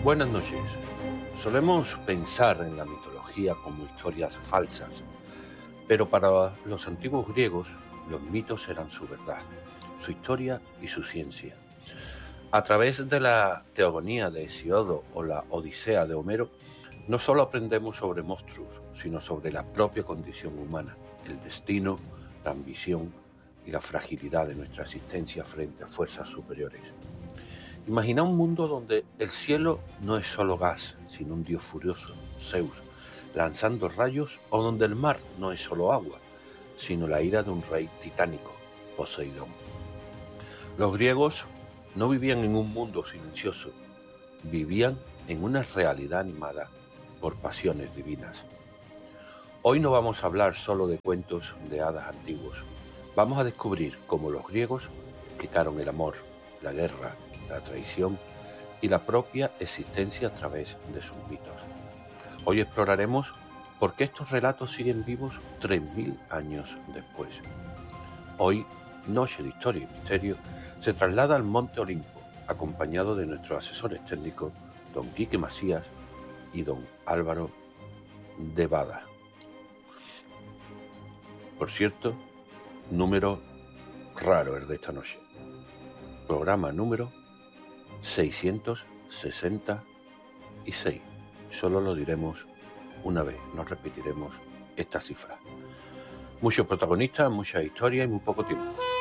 Buenas noches. Solemos pensar en la mitología como historias falsas, pero para los antiguos griegos los mitos eran su verdad, su historia y su ciencia. A través de la Teogonía de Hesíodo o la Odisea de Homero, no solo aprendemos sobre monstruos, sino sobre la propia condición humana, el destino, la ambición y la fragilidad de nuestra existencia frente a fuerzas superiores. Imagina un mundo donde el cielo no es solo gas, sino un dios furioso, Zeus, lanzando rayos, o donde el mar no es solo agua, sino la ira de un rey titánico, Poseidón. Los griegos no vivían en un mundo silencioso, vivían en una realidad animada por pasiones divinas. Hoy no vamos a hablar solo de cuentos de hadas antiguos, vamos a descubrir cómo los griegos explicaron el amor, la guerra, la traición y la propia existencia a través de sus mitos. Hoy exploraremos por qué estos relatos siguen vivos 3000 años después. Hoy, Noche de Historia y Misterio se traslada al Monte Olimpo, acompañado de nuestros asesores técnicos, don Quique Macías y don Álvaro de Bada. Por cierto, número raro el de esta noche. Programa número 666. Solo lo diremos una vez, no repetiremos esta cifra. Muchos protagonistas, mucha historia y muy poco tiempo.